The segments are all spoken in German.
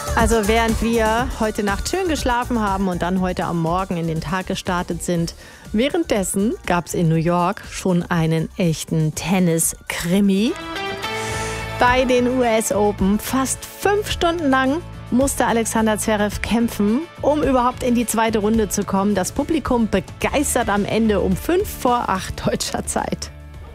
Also während wir heute Nacht schön geschlafen haben und dann heute am Morgen in den Tag gestartet sind, währenddessen gab es in New York schon einen echten Tennis-Krimi. Bei den US Open fast 5 Stunden lang musste Alexander Zverev kämpfen, um überhaupt in die zweite Runde zu kommen. Das Publikum begeistert am Ende um 5:08 deutscher Zeit.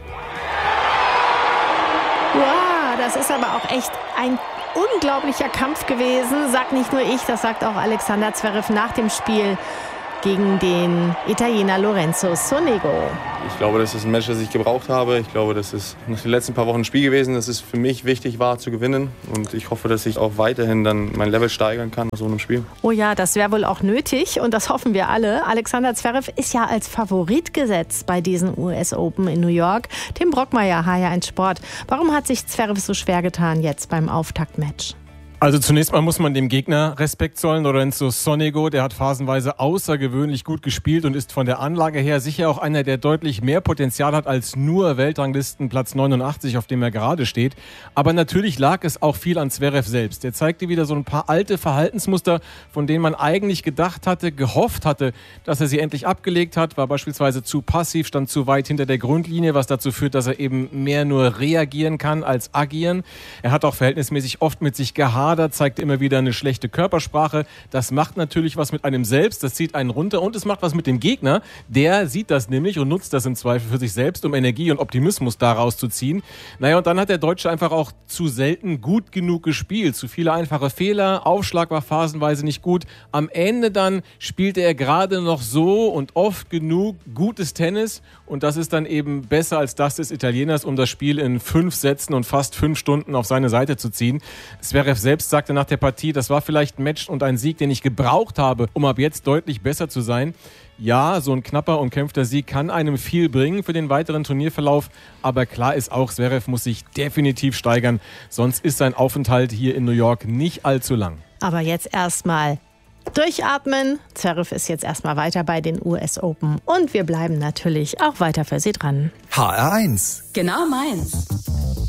Wow, das ist aber auch echt ein unglaublicher Kampf gewesen. Sagt nicht nur ich, das sagt auch Alexander Zverev nach dem Spiel gegen den Italiener Lorenzo Sonego. Ich glaube, das ist ein Match, das ich gebraucht habe. Ich glaube, das ist nach den letzten paar Wochen ein Spiel gewesen, das es für mich wichtig war zu gewinnen. Und ich hoffe, dass ich auch weiterhin dann mein Level steigern kann nach so einem Spiel. Oh ja, das wäre wohl auch nötig und das hoffen wir alle. Alexander Zverev ist ja als Favorit gesetzt bei diesen US Open in New York. Tim Brockmeier, HR1 Sport. Warum hat sich Zverev so schwer getan jetzt beim Auftaktmatch? Also zunächst mal muss man dem Gegner Respekt zollen. Lorenzo Sonego, der hat phasenweise außergewöhnlich gut gespielt und ist von der Anlage her sicher auch einer, der deutlich mehr Potenzial hat als nur Weltranglistenplatz 89, auf dem er gerade steht. Aber natürlich lag es auch viel an Zverev selbst. Er zeigte wieder so ein paar alte Verhaltensmuster, von denen man eigentlich gedacht hatte, gehofft hatte, dass er sie endlich abgelegt hat. War beispielsweise zu passiv, stand zu weit hinter der Grundlinie, was dazu führt, dass er eben mehr nur reagieren kann als agieren. Er hat auch verhältnismäßig oft mit sich gehadert, zeigt immer wieder eine schlechte Körpersprache. Das macht natürlich was mit einem selbst, das zieht einen runter und es macht was mit dem Gegner. Der sieht das nämlich und nutzt das im Zweifel für sich selbst, um Energie und Optimismus daraus zu ziehen. Naja, und dann hat der Deutsche einfach auch zu selten gut genug gespielt. Zu viele einfache Fehler, Aufschlag war phasenweise nicht gut. Am Ende dann spielte er gerade noch so und oft genug gutes Tennis und das ist dann eben besser als das des Italieners, um das Spiel in 5 Sätzen und fast 5 Stunden auf seine Seite zu ziehen. Zverev selbst sagte nach der Partie, das war vielleicht ein Match und ein Sieg, den ich gebraucht habe, um ab jetzt deutlich besser zu sein. Ja, so ein knapper, umkämpfter Sieg kann einem viel bringen für den weiteren Turnierverlauf. Aber klar ist auch, Zverev muss sich definitiv steigern. Sonst ist sein Aufenthalt hier in New York nicht allzu lang. Aber jetzt erstmal durchatmen. Zverev ist jetzt erstmal weiter bei den US Open. Und wir bleiben natürlich auch weiter für Sie dran. HR1. Genau meins.